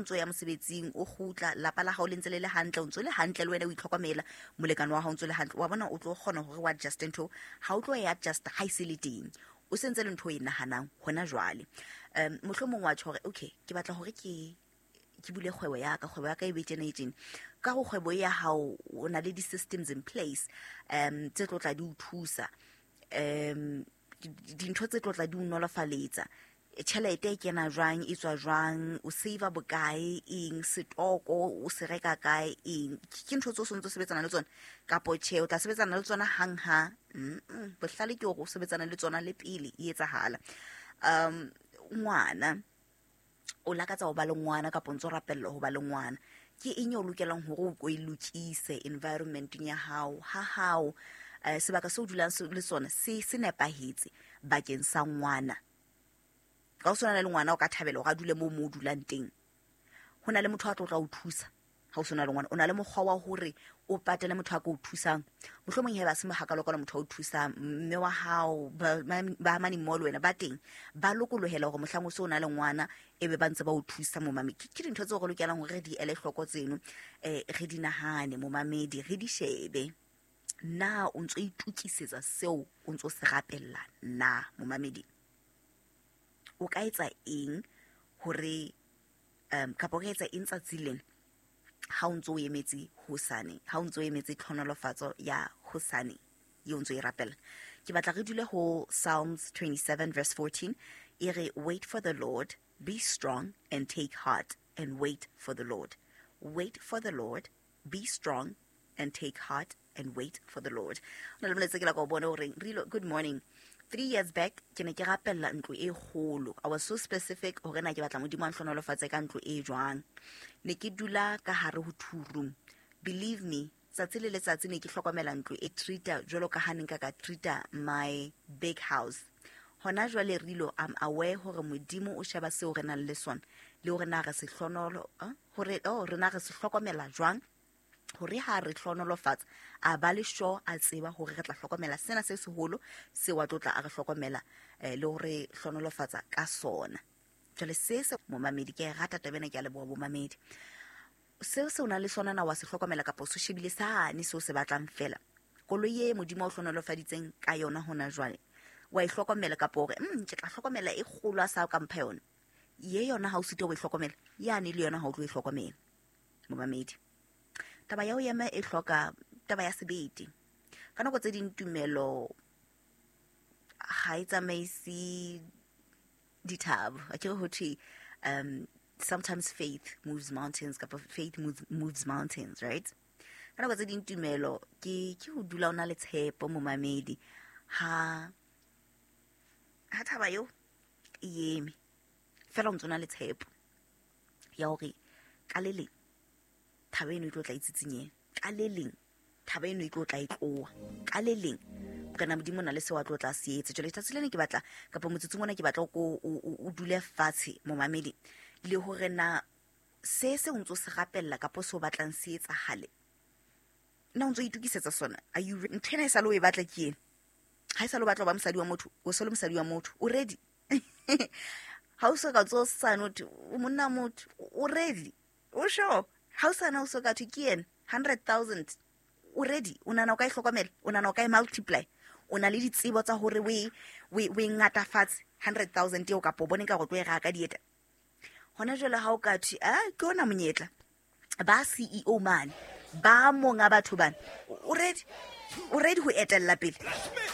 ntse ya mosebetsing o gutla lapa la hao le ntse le le hantle o ntse le hantle le wena o itlhokomela molekano wa hao ntse le hantle wa bona o tlo kgona hore wa adjust into ha o tlo ya adjust ha ise le teng o sentse le ntho e nahanang hona jwale mohlomong wa tshore okay ke batla hore ke bule kgwebo ya ka e betjene ka go kgwebo ya hao o na le di systems in place tse tlo tla di o thusa dintho tse tlo tla di o nolofaletsa tšhelete e kena jwang e tswa jwang o save bokae eng setoko o se reka kae eng ke ntho tse o sontse o sebetsana le tsona kapo tjhe o tla sebetsana le tsona hang ha bohlale ke hore o sebetsana le tsona le pele e etsahala ngwana o lakatsa ho ba le ngwana kapo ntse o rapella ho ba le ngwana ke eng o lokelang hore o go ilukise environment ya hao hao sebaka se o dulang le sona se nepahetse bakeng sa ngwana ka o sona le ngwana o ka thabela ga dule mo o dulang teng hona le motho a tla o thusa ha o sona le ngwana o na le mokgwa wa hore o patele motho a go thusang mohlomong heba se mohakalo ka motho o thusang mme wa hao ba mani mo le wena ba teng ba lokolohela hore mohlango se o na le ngwana ebe ba ntse ba o thusa mo mame ke dintho tse go lokelang hore di ele hloko tseno re di nahane mo mamedi re di shebe na o ntse itukisetsa seo o ntse se rapella na mo mamedi o ka etsa eng hore kapo ka etsa eng tsatsing ha o ntse o emetse hosane ha o ntse o emetse tlhonolofatso ya hosane yo ntse e rapella ke batla re dule ho Psalms 27 verse 14 e re wait for the Lord be strong and take heart and wait for the Lord be strong and take heart and wait for the Lord. Good morning. 3 years back ke ne ke rapella ntlo e kgolo. I was so specific hore na ke batla modimo a nhlonolofatse ka ntlo e jwang. Ne ke dula ka hare ho 2 room. Believe me, tsatsi le letsatsi ne ke hlokomela ntlo e treata jwalo ka haneng ka treata my big house. Hona jwale rilo I'm aware hore modimo o sheba se o re nang le sona le hore na re se hlonolo hore re na re se hlokomela jwang hore ha re hlonolofatsa a ba le sure a tseba hore re tla hlokomela sena se seholo se wa tlotla a re hlokomela le hore hlonolofatsa ka sona jale se mo mamedi ke rata tabena ke a leboa bo mamedi se o na le sona na wa se hlokomela ka poso shebile sane se o se batlang fela koloi e modimo o hlonolofaditseng ka yona hona jwale wa e hlokomela ka pore ke tla hlokomela e kgolo a sa ka mpha yona ye yona ha o sitwa o e hlokomela yane le yona ha o tlo e hlokomela mo mamedi taba ya o yema e hloka taba ya sebete ka nako tse ding tumelo ha e tsamaisi dithabo a ke ho thi sometimes faith moves mountains moves mountains, right? Ka nako tse ding tumelo ke ho dula ona le tshepo mo mamedi ha thaba yo yeme fela o ntse le tshepo ya hore ka le leng thaba eno e tlo tla itsitsinye ka le leng thaba eno e tlo tla itloa ka le leng kana modimo na le se wa tlo tla se etse jole tsatsi lene ke batla ka pa motsetsi mona ke batla o dule fatshe mo mamedi le hore na se o ntse se rapella ka poso batlang se etsa hale na o ntse itukisetsa sona are you ntena isa lo e batla ke ene ha isa lo batla ba mosadi wa motho o se lo mosadi wa motho o ready ha o so ka tso sanoti o monna motho o ready o sure ha o sana o so ka thikien 100,000 already una na o ka ihlokomela una na o ka multiply una le ditsebo tsa hore we ngatafatse 100,000 eo ka bone ka go tlo e ga ka dieta hona jole ha o ka thi ke ona monyetla ba CEO man ba monga batho bana o ready ho etella pele